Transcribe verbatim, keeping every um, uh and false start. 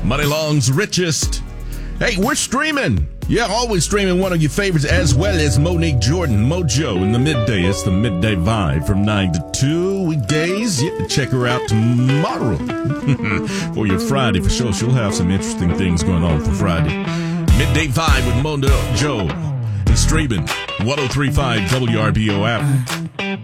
Money Long's Richest. Hey, we're streaming. Yeah, always streaming one of your favorites, as well as Monique Jordan, Mojo, in the midday. It's the Midday Vibe from nine to two weekdays. Yeah, check her out tomorrow for your Friday for sure. She'll have some interesting things going on for Friday. Midday Vibe with Mojo and streaming one oh three point five W R B O app.